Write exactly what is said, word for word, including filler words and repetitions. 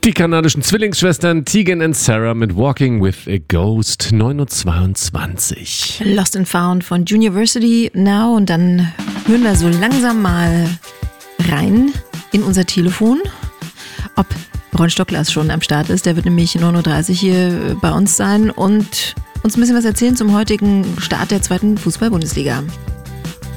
Die kanadischen Zwillingsschwestern Tegan und Sarah mit Walking with a Ghost, neun Uhr zweiundzwanzig. Lost and Found von Juniversity Now, und dann hören wir so langsam mal rein in unser Telefon, ob Ron Stocklas schon am Start ist. Der wird nämlich neun Uhr dreißig hier bei uns sein und uns ein bisschen was erzählen zum heutigen Start der zweiten Fußball-Bundesliga.